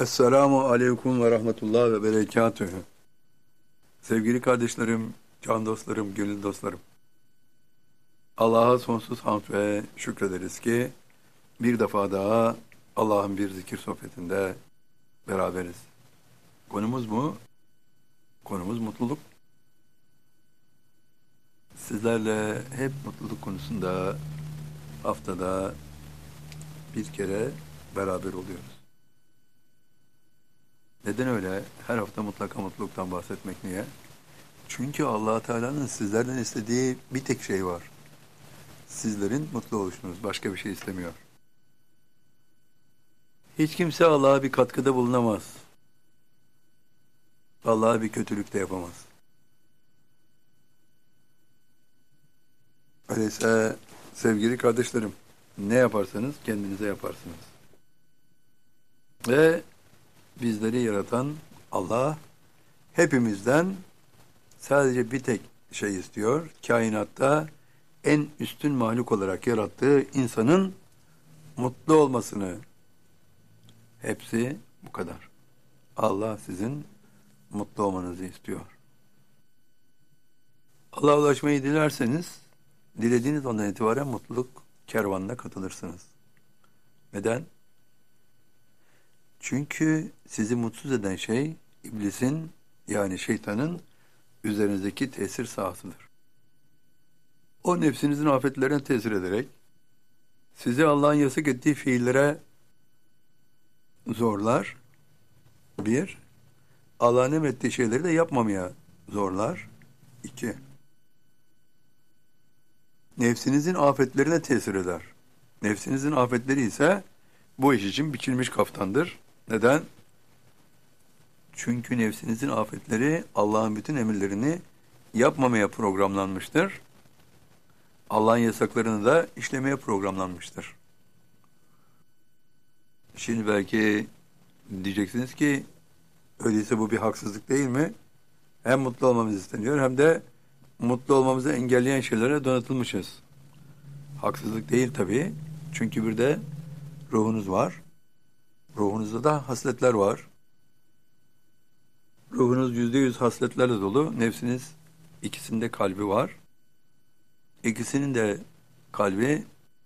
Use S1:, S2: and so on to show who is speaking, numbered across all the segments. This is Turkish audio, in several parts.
S1: Esselamu Aleyküm ve Rahmetullah ve Berekatühü. Sevgili kardeşlerim, can dostlarım, gönül dostlarım. Allah'a sonsuz hamd ve şükrederiz ki bir defa daha Allah'ın bir zikir sohbetinde beraberiz. Konumuz mu? Konumuz mutluluk. Sizlerle hep mutluluk konusunda haftada bir kere beraber oluyoruz. Neden öyle? Her hafta mutlaka mutluluktan bahsetmek niye? Çünkü Allah Teala'nın sizlerden istediği bir tek şey var. Sizlerin mutlu oluşunuz. Başka bir şey istemiyor. Hiç kimse Allah'a bir katkıda bulunamaz. Allah'a bir kötülük de yapamaz. Öyleyse sevgili kardeşlerim, ne yaparsanız kendinize yaparsınız. Ve bizleri yaratan Allah hepimizden sadece bir tek şey istiyor. Kainatta en üstün mahluk olarak yarattığı insanın mutlu olmasını. Hepsi bu kadar. Allah sizin mutlu olmanızı istiyor. Allah'a ulaşmayı dilerseniz, dilediğiniz andan itibaren mutluluk kervanına katılırsınız. Neden? Çünkü sizi mutsuz eden şey, iblisin yani şeytanın üzerinizdeki tesir sahasıdır. O nefsinizin afetlerine tesir ederek, sizi Allah'ın yasak ettiği fiillere zorlar. Bir, Allah'ın emrettiği şeyleri de yapmamaya zorlar. İki, nefsinizin afetlerine tesir eder. Nefsinizin afetleri ise bu iş için biçilmiş kaftandır. Neden? Çünkü nefsinizin afetleri Allah'ın bütün emirlerini yapmamaya programlanmıştır. Allah'ın yasaklarını da işlemeye programlanmıştır. Şimdi belki diyeceksiniz ki öyleyse bu bir haksızlık değil mi? Hem mutlu olmamız isteniyor hem de mutlu olmamızı engelleyen şeylere donatılmışız. Haksızlık değil tabii. Çünkü bir de ruhunuz var. Ruhunuzda da hasletler var. Ruhunuz %100 hasletlerle dolu. Nefsiniz ikisinde kalbi var. İkisinin de kalbi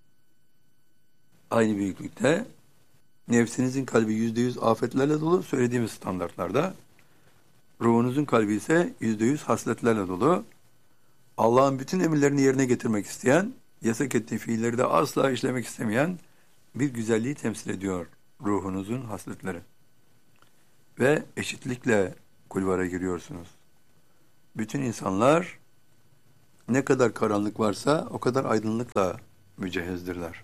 S1: aynı büyüklükte. Nefsinizin kalbi %100 afetlerle dolu söylediğimiz standartlarda. Ruhunuzun kalbi ise %100 hasletlerle dolu. Allah'ın bütün emirlerini yerine getirmek isteyen, yasak ettiği fiilleri de asla işlemek istemeyen bir güzelliği temsil ediyor ruhunuzun hasletleri. Ve eşitlikle kulvara giriyorsunuz. Bütün insanlar ne kadar karanlık varsa o kadar aydınlıkla mücehhezdirler.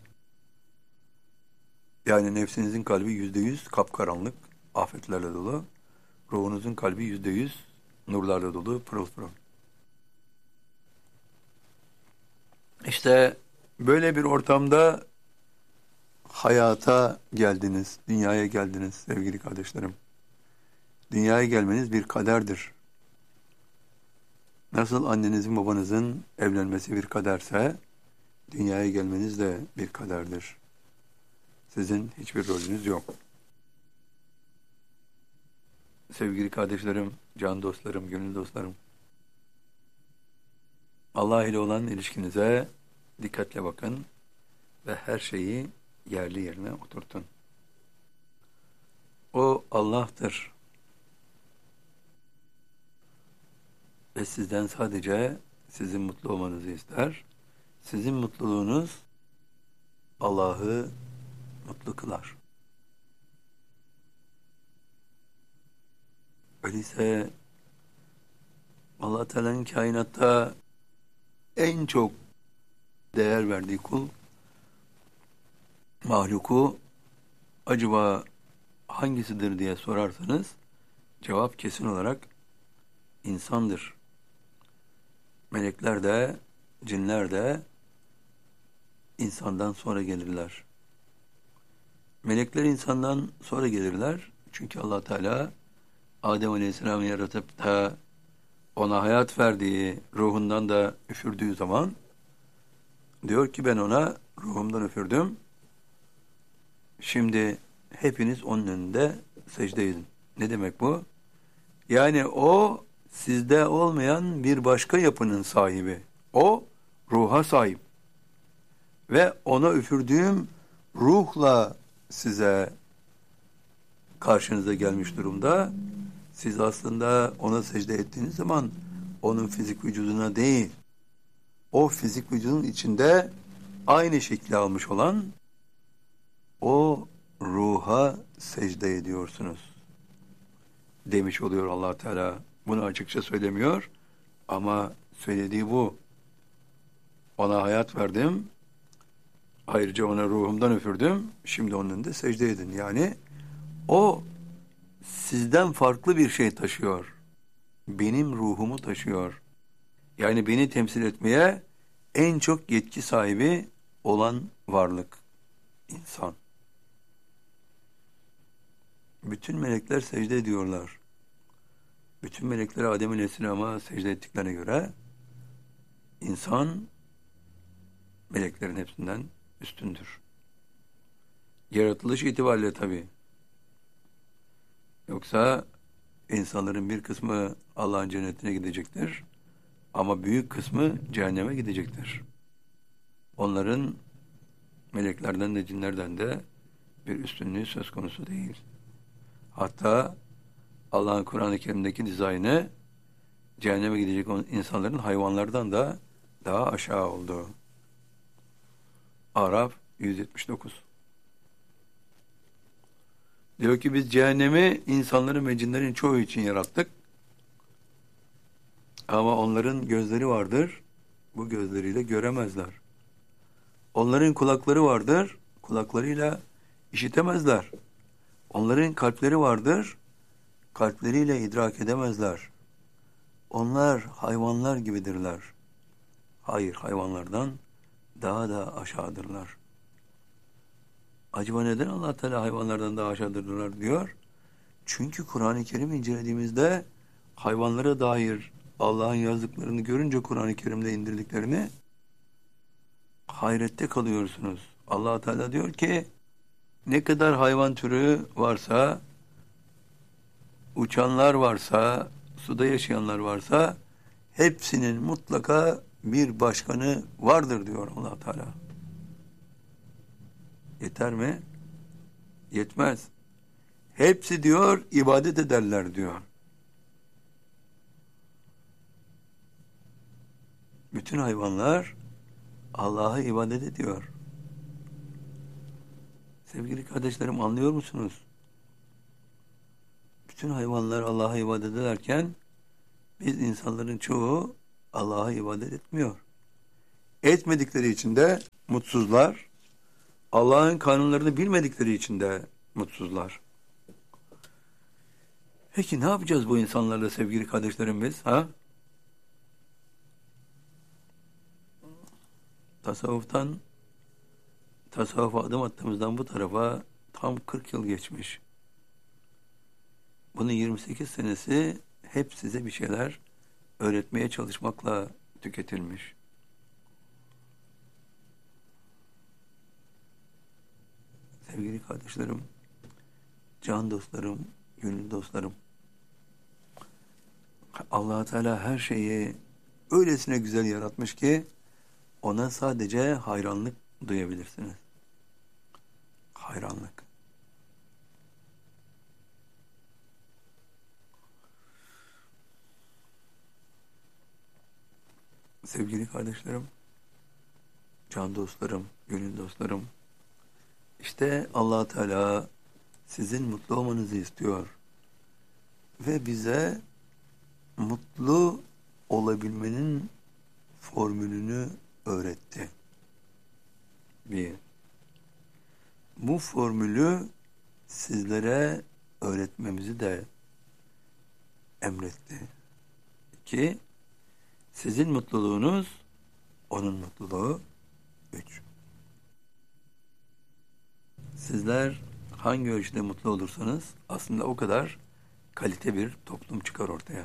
S1: Yani nefsinizin kalbi %100 kapkaranlık, afetlerle dolu. Ruhunuzun kalbi %100 nurlarla dolu, pırıl pırıl. İşte böyle bir ortamda hayata geldiniz, dünyaya geldiniz sevgili kardeşlerim. Dünyaya gelmeniz bir kaderdir. Nasıl annenizin babanızın evlenmesi bir kaderse, dünyaya gelmeniz de bir kaderdir. Sizin hiçbir rolünüz yok. Sevgili kardeşlerim, can dostlarım, gönül dostlarım. Allah ile olan ilişkinize dikkatle bakın ve her şeyi yerli yerine oturtun. O Allah'tır. Ve sizden sadece sizin mutlu olmanızı ister. Sizin mutluluğunuz Allah'ı mutlu kılar. Öyleyse Allah Teala'nın kainatta en çok değer verdiği kul, mahluku acaba hangisidir diye sorarsanız cevap kesin olarak insandır. Melekler de, cinler de insandan sonra gelirler. Melekler insandan sonra gelirler. Çünkü Allah Teala Adem Aleyhisselam'ı yaratıp da ona hayat verdiği, ruhundan da üfürdüğü zaman diyor ki ben ona ruhumdan üfürdüm. Şimdi hepiniz onun önünde secde edin. Ne demek bu? Yani o sizde olmayan bir başka yapının sahibi. O ruha sahip. Ve ona üfürdüğüm ruhla size karşınıza gelmiş durumda. Siz aslında ona secde ettiğiniz zaman onun fizik vücuduna değil, o fizik vücudun içinde aynı şekli almış olan o ruha secde ediyorsunuz demiş oluyor Allah Teala. Bunu açıkça söylemiyor ama söylediği bu. Ona hayat verdim. Ayrıca ona ruhumdan üfürdüm. Şimdi onun önünde secde edin. Yani o sizden farklı bir şey taşıyor. Benim ruhumu taşıyor. Yani beni temsil etmeye en çok yetki sahibi olan varlık, insan. Bütün melekler secde ediyorlar. Bütün melekler Adem Aleyhisselam'a secde ettiklerine göre insan meleklerin hepsinden üstündür. Yaratılış itibariyle tabii. Yoksa insanların bir kısmı Allah'ın cennetine gidecektir. Ama büyük kısmı cehenneme gidecektir. Onların meleklerden de cinlerden de bir üstünlüğü söz konusu değil. Hatta Allah'ın Kur'an-ı Kerim'deki dizaynı cehenneme gidecek insanların hayvanlardan da daha aşağı olduğu. Araf 179. Diyor ki biz cehennemi insanların ve cinlerin çoğu için yarattık. Ama onların gözleri vardır. Bu gözleriyle göremezler. Onların kulakları vardır. Kulaklarıyla işitemezler. Onların kalpleri vardır. Kalpleriyle idrak edemezler. Onlar hayvanlar gibidirler. Hayır, hayvanlardan daha da aşağıdırlar. Acaba neden Allah Teala hayvanlardan daha aşağıdırlar diyor? Çünkü Kur'an-ı Kerim incelediğimizde hayvanlara dair Allah'ın yazdıklarını görünce Kur'an-ı Kerim'de indirdiklerini hayrette kalıyorsunuz. Allah Teala diyor ki ne kadar hayvan türü varsa, uçanlar varsa, suda yaşayanlar varsa hepsinin mutlaka bir başkanı vardır diyor Allah Teala. Yeter mi? Yetmez. Hepsi diyor ibadet ederler diyor. Bütün hayvanlar Allah'a ibadet ediyor. Sevgili kardeşlerim anlıyor musunuz? Bütün hayvanlar Allah'a ibadet ederken biz insanların çoğu Allah'a ibadet etmiyor. Etmedikleri için de mutsuzlar. Allah'ın kanunlarını bilmedikleri için de mutsuzlar. Peki ne yapacağız bu insanlarla sevgili kardeşlerim biz? Ha? Tasavvufa adım attığımızdan bu tarafa tam 40 yıl geçmiş. Bunun 28 senesi hep size bir şeyler öğretmeye çalışmakla tüketilmiş. Sevgili kardeşlerim, can dostlarım, gönül dostlarım, Allah Teala her şeyi öylesine güzel yaratmış ki ona sadece hayranlık duyabilirsiniz. Hayranlık. Sevgili kardeşlerim, can dostlarım, gönül dostlarım, işte Allah Teala sizin mutlu olmanızı istiyor ve bize mutlu olabilmenin formülünü öğretti. Bir, bu formülü sizlere öğretmemizi de emretti. İki, sizin mutluluğunuz onun mutluluğu. Üç, sizler hangi ölçüde mutlu olursanız aslında o kadar kalite bir toplum çıkar ortaya.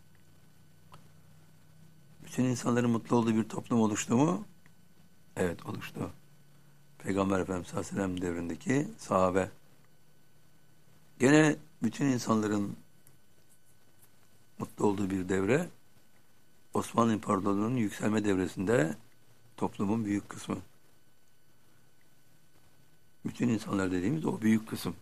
S1: Bütün insanların mutlu olduğu bir toplum oluştu mu? Evet, oluştu. Peygamber Efendimiz sallallahu aleyhi ve sellem devrindeki sahabe. Gene bütün insanların mutlu olduğu bir devre, Osmanlı İmparatorluğu'nun yükselme devresinde toplumun büyük kısmı. Bütün insanlar dediğimiz o büyük kısım.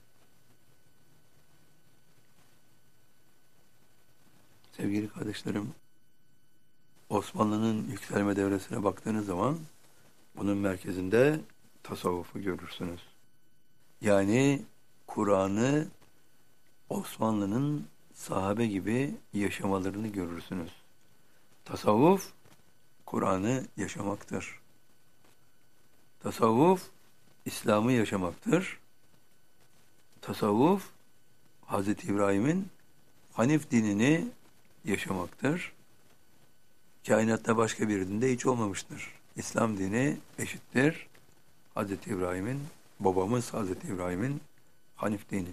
S1: Sevgili kardeşlerim, Osmanlı'nın yükselme devresine baktığınız zaman bunun merkezinde tasavvufu görürsünüz. Yani Kur'an'ı Osmanlı'nın sahabe gibi yaşamalarını görürsünüz. Tasavvuf, Kur'an'ı yaşamaktır. Tasavvuf, İslam'ı yaşamaktır. Tasavvuf, Hz. İbrahim'in Hanif dinini yaşamaktır. Kainatta başka bir dinde hiç olmamıştır. İslam dini eşittir Hz. İbrahim'in, babamız Hz. İbrahim'in Hanif dini.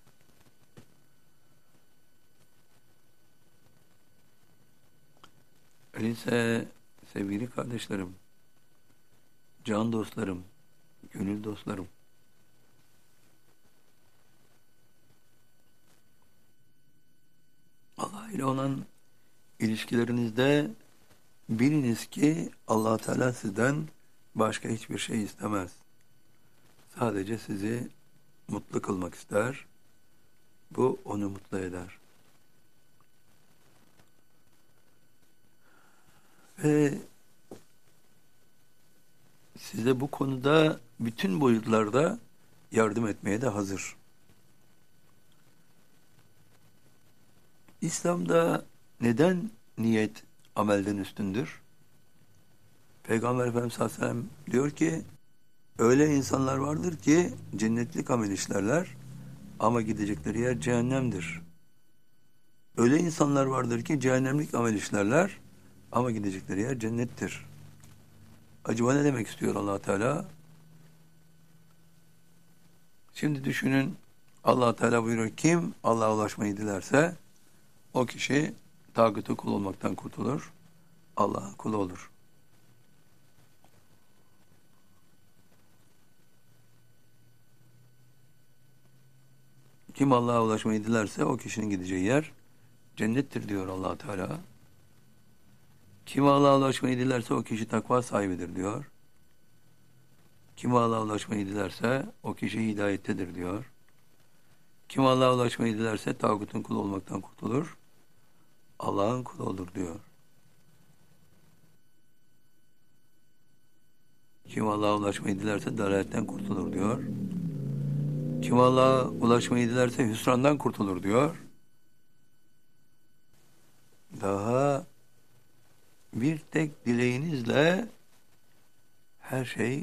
S1: Öyleyse sevgili kardeşlerim, can dostlarım, gönül dostlarım, Allah ile olan ilişkilerinizde biliniz ki Allah Teala sizden başka hiçbir şey istemez. Sadece sizi mutlu kılmak ister. Bu onu mutlu eder. Ve size bu konuda bütün boyutlarda yardım etmeye de hazır. İslam'da neden niyet amelden üstündür? Peygamber Efendimiz sallallahu aleyhi ve sellem diyor ki, öyle insanlar vardır ki cennetlik amel işlerler ama gidecekleri yer cehennemdir. Öyle insanlar vardır ki cehennemlik amel işlerler ama gidecekleri yer cennettir. Acaba ne demek istiyor Allah Teala? Şimdi düşünün, Allah Teala buyuruyor, kim Allah'a ulaşmayı dilerse o kişi tağutu kul olmaktan kurtulur, Allah'ın kulu olur. Kim Allah'a ulaşmayı dilerse o kişinin gideceği yer cennettir diyor Allah Teala. Kim Allah'a ulaşmayı dilerse o kişi takva sahibidir diyor. Kim Allah'a ulaşmayı dilerse o kişi hidayettedir diyor. Kim Allah'a ulaşmayı dilerse tağutun kulu olmaktan kurtulur, Allah'ın kulu olur diyor. Kim Allah'a ulaşmayı dilerse dalaletten kurtulur diyor. Kim Allah'a ulaşmayı dilerse hüsrandan kurtulur diyor. Daha bir tek dileğinizle her şey